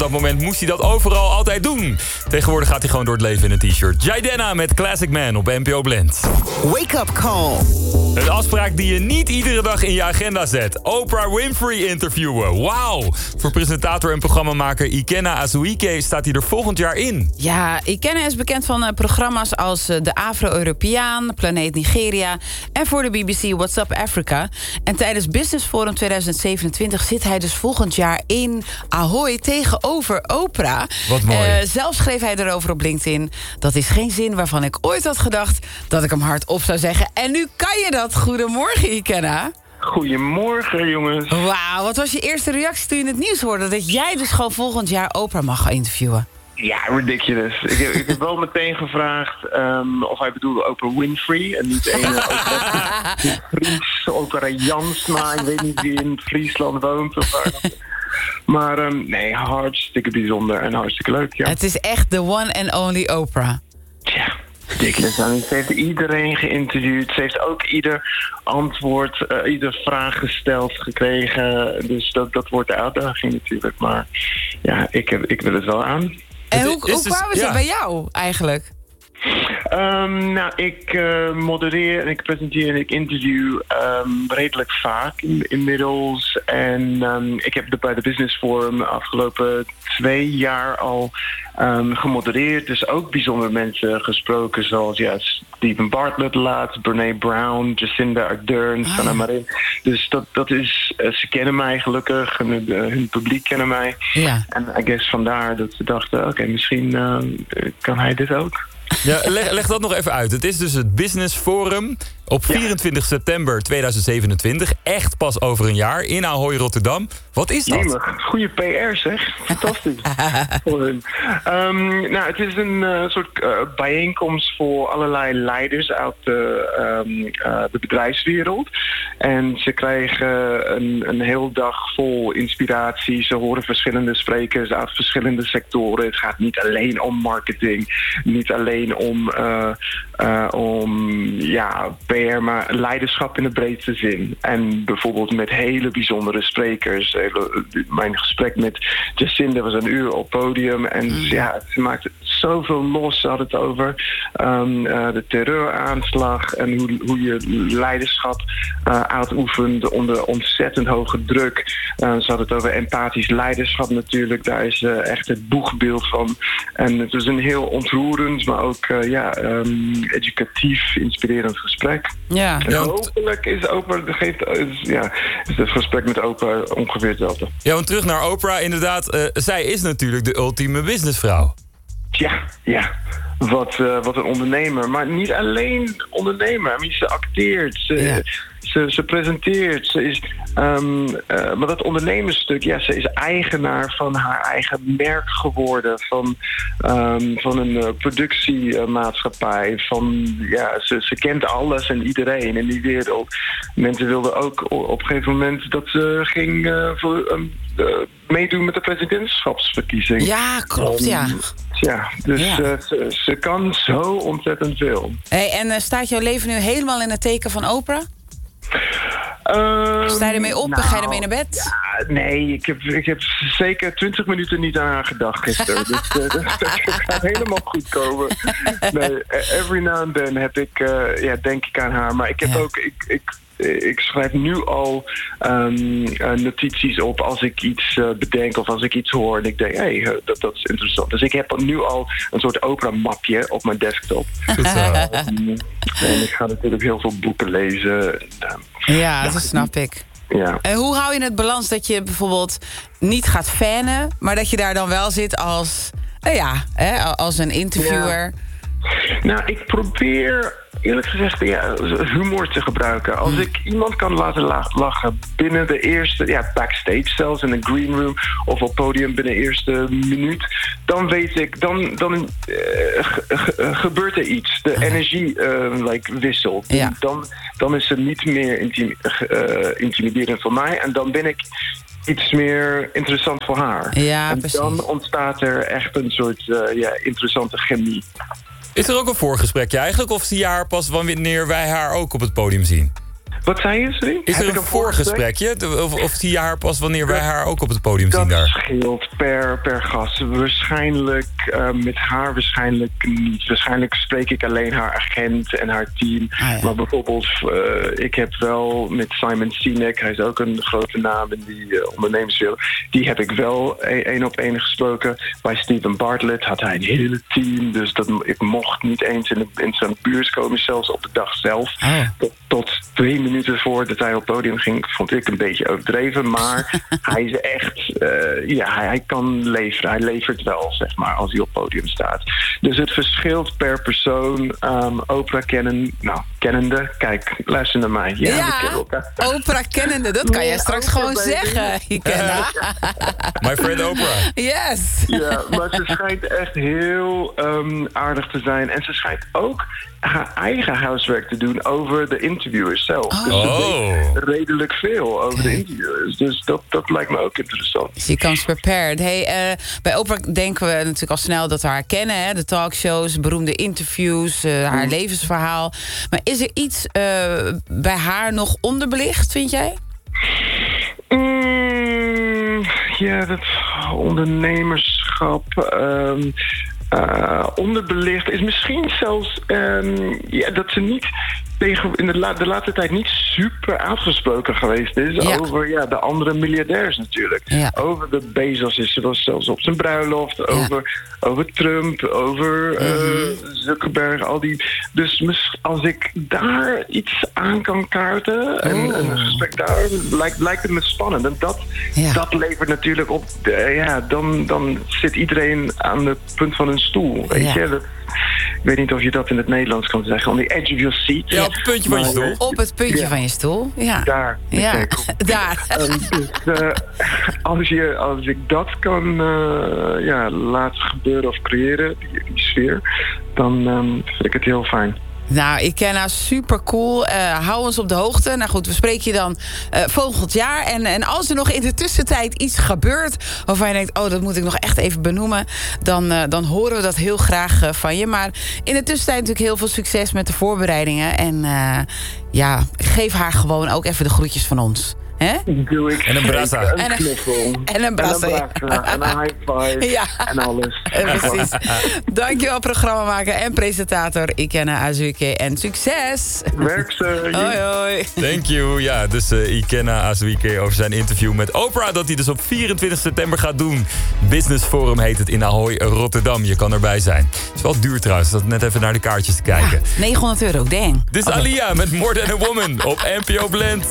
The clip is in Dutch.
dat moment moest hij dat overal altijd doen. Tegenwoordig gaat hij gewoon door het leven in een t-shirt. Jidenna met Classic Man op NPO Blend. Wake up call. Een afspraak die je niet iedere dag in je agenda zet. Oprah Winfrey interviewen. Wauw! Voor presentator en programmamaker Ikenna Azuike staat hij er volgend jaar in. Ja, Ikenna is bekend van programma's als De Afro-Europeaan, Planeet Nigeria en voor de BBC What's Up Africa. En tijdens Business Forum 2027 zit hij dus volgend jaar in Ahoy tegenover Oprah. Wat mooi. Zelf schreef hij erover op LinkedIn: dat is geen zin waarvan ik ooit had gedacht dat ik hem hardop zou zeggen. En nu kan je dat. Goedemorgen, Ikenna. Goedemorgen, jongens. Wauw, wat was je eerste reactie toen je het nieuws hoorde dat jij dus gewoon volgend jaar Oprah mag gaan interviewen? Ja, ridiculous. Ik heb wel meteen gevraagd of hij bedoelde Oprah Winfrey en niet een Fries, Oprah Jansma. Ik weet niet wie in Friesland woont of waar. Maar nee, hartstikke bijzonder en hartstikke leuk, ja. Het is echt de one and only Oprah. Ja, ridiculous. Nou, ze heeft iedereen geïnterviewd. Ze heeft ook ieder antwoord, ieder vraag gesteld gekregen. Dus dat wordt de uitdaging natuurlijk. Maar ja, ik wil het wel aan. En hoe kwamen ze bij jou eigenlijk? Nou, ik modereer en ik presenteer en ik interview redelijk vaak inmiddels. En ik heb bij de Business Forum de afgelopen 2 jaar al gemodereerd. Dus ook bijzondere mensen gesproken zoals Steven Bartlett laatst, Brené Brown, Jacinda Ardern, Sanna Marin. Dus dat is, ze kennen mij gelukkig en hun publiek kennen mij. Ja. En I guess vandaar dat ze dachten, oké, misschien kan hij dit ook. Ja, leg dat nog even uit. Het is dus het Business Forum op 24 september 2027. Echt pas over een jaar in Ahoy, Rotterdam. Wat is dat? Jemig, goede PR zeg. Fantastisch. Voor hun. Nou, het is een soort bijeenkomst voor allerlei leiders uit de bedrijfswereld. En ze krijgen een heel dag vol inspiratie. Ze horen verschillende sprekers uit verschillende sectoren. Het gaat niet alleen om marketing, niet alleen om PR, maar leiderschap in de breedste zin. En bijvoorbeeld met hele bijzondere sprekers. Mijn gesprek met Jacinda was 1 uur op podium. En ze maakte zoveel los. Ze had het over de terreuraanslag en hoe je leiderschap uitoefent onder ontzettend hoge druk. Ze had het over empathisch leiderschap natuurlijk. Daar is echt het boegbeeld van. En het was een heel ontroerend, maar ook educatief, inspirerend gesprek. Ja. En hopelijk is het gesprek met Oprah ongeveer hetzelfde. Ja, want terug naar Oprah, inderdaad. Zij is natuurlijk de ultieme businessvrouw. Ja. Wat een ondernemer. Maar niet alleen ondernemer. Ze acteert. Ze presenteert. Ze is, maar dat ondernemersstuk, ze is eigenaar van haar eigen merk geworden. Van een productiemaatschappij. Ze kent alles en iedereen in die wereld. Mensen wilden ook op een gegeven moment dat ze ging meedoen met de presidentschapsverkiezing. Ja, klopt, ja. Ze kan zo ontzettend veel. Hey, en staat jouw leven nu helemaal in het teken van Oprah? Sta je ermee op? Ga je ermee naar bed? Ja, nee, ik heb zeker 20 minuten niet aan haar gedacht gisteren. Dus dat gaat helemaal goed komen. Nee, every now and then denk ik aan haar. Maar ik heb ook... Ik schrijf nu al notities op als ik iets bedenk of als ik iets hoor. En ik denk, dat is interessant. Dus ik heb nu al een soort Oprah-mapje op mijn desktop. En ik ga natuurlijk heel veel boeken lezen. Dat snap ik. Ja. En hoe hou je het balans dat je bijvoorbeeld niet gaat fanen, maar dat je daar dan wel zit als, als een interviewer? Ja. Nou, ik probeer eerlijk gezegd humor te gebruiken. Als ik iemand kan laten lachen binnen de eerste, backstage zelfs in een green room of op podium binnen de eerste minuut, dan weet ik, dan gebeurt er iets. De energie wisselt. Ja. Dan is het niet meer intimiderend voor mij en dan ben ik iets meer interessant voor haar. Ja, en precies. Dan ontstaat er echt een soort interessante chemie. Is er ook een voorgesprekje eigenlijk? Of zie je haar pas wanneer wij haar ook op het podium zien? Wat zei je, sorry? Is er een voorgesprekje? Of zie je haar pas wanneer wij haar ook op het podium zien daar? Dat scheelt per gast. Waarschijnlijk met haar waarschijnlijk niet. Waarschijnlijk spreek ik alleen haar agent en haar team. Maar bijvoorbeeld, ik heb wel met Simon Sinek, hij is ook een grote naam in die ondernemerswereld, die heb ik wel 1-op-1 gesproken. Bij Steven Bartlett had hij een hele team, dus ik mocht niet eens in zijn buurt komen, zelfs op de dag zelf. Tot 2 minuten voordat hij op het podium ging, vond ik een beetje overdreven. Maar hij is echt, hij kan leveren. Hij levert wel, zeg maar, als hij op het podium staat. Dus het verschilt per persoon. Oprah kennende. Kijk, luister naar mij. Ja, Oprah kennende, dat kan jij straks gewoon zeggen. My friend Oprah. Yes. Ja, maar ze schijnt echt heel aardig te zijn. En ze schijnt ook haar eigen huiswerk te doen over de interviewers zelf. Dus ze weet redelijk veel over de interviewers. Dus dat lijkt me ook interessant. She comes prepared. Hey, bij Oprah denken we natuurlijk al snel dat we haar kennen. Hè? De talkshows, beroemde interviews, haar levensverhaal. Maar is er iets bij haar nog onderbelicht, vind jij? Ja, dat ondernemerschap. Onderbelicht is misschien zelfs dat ze niet in de laatste tijd niet super uitgesproken geweest is over de andere miljardairs natuurlijk. Ja. Over de Bezos is ze was zelfs op zijn bruiloft, over Trump, over Zuckerberg, al die. Dus als ik daar iets aan kan kaarten en een gesprek daar, lijkt het me spannend. En dat levert natuurlijk op. Dan zit iedereen aan het punt van een stoel. Weet je? Ik weet niet of je dat in het Nederlands kan zeggen. On the edge of your seat. Ja, op het puntje van je stoel. Op het puntje van je stoel, ja. Daar. Ja, daar. Als ik dat kan laten gebeuren of creëren, die sfeer, dan vind ik het heel fijn. Nou, ik ken haar super cool. Hou ons op de hoogte. Nou goed, we spreken je dan volgend jaar. En als er nog in de tussentijd iets gebeurt waarvan je denkt, dat moet ik nog echt even benoemen, dan horen we dat heel graag van je. Maar in de tussentijd natuurlijk heel veel succes met de voorbereidingen. En geef haar gewoon ook even de groetjes van ons. Doe ik. En een brasa. En een knuffel. En een brasa. En een high five. Ja. En alles. Precies. Dankjewel, programmamaker en presentator Ikenna Azuike. En succes. Werk ze. Hoi, hoi. Thank you. Ja, dus Ikenna Azuike over zijn interview met Oprah, dat hij dus op 24 september gaat doen. Business Forum heet het in Ahoy, Rotterdam. Je kan erbij zijn. Het is wel duur trouwens. Dat net even naar de kaartjes te kijken. Ja, €900, dang. Dit is Alia met More Than a Woman op NPO Blend.